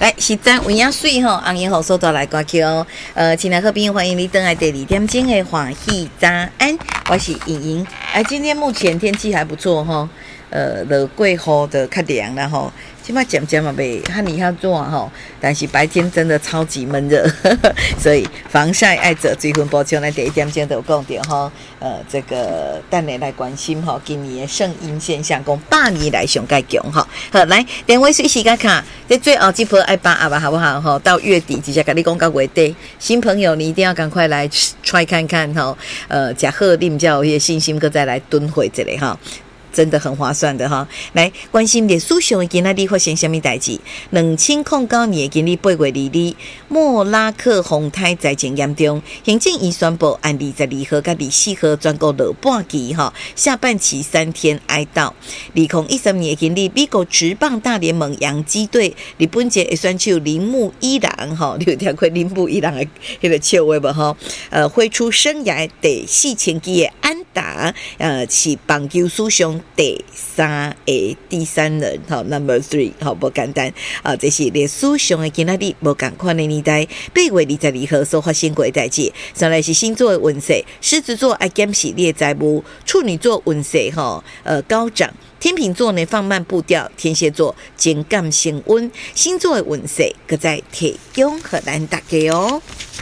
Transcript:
来，是咱有影水吼，红颜好收到来歌曲哦。亲爱的朋友，欢迎你登来第2点钟的欢喜早安，我是莹莹。今天目前天气还不错哈，落过雨的较凉啦吼。现在渐渐嘛袂哈尼哈热吼，但是白天真的超级闷热，所以防晒爱者水分补充，咱第1点钟都有讲到吼。这个等下来关心吼，今年的圣婴现象，讲100年来上介强吼。好，来电话随时甲卡，在最后这波爱把握吧，好不好？吼，到月底直接跟你讲到月底，新朋友你一定要赶快来 try 看看吼。吃好你比较有些信心，搁再来蹲回这里哈。真的很划算的哈！来关心历史上的今仔日发生什么代志？2009年今日8月2日，莫拉克洪台灾情严重，行政院宣布按22号跟24号全国落半期哈，下半期3天哀悼。2013年今日，美国职棒大联盟洋基队日本籍的选手铃木一郎哈，你有听过铃木一郎的那个笑话不哈？挥出生涯第4000支的安打，是棒球史上第3人，好 ，Number 3，好不简单啊！这是历史上的今仔日无共款的年代，8月22号所发生过的代志。上来是星座的运势，狮子座爱检视你的财务，处女座运势高涨，天秤座呢放慢步调，天蝎座情感升温，星座的运势搁再提供给咱大家哦。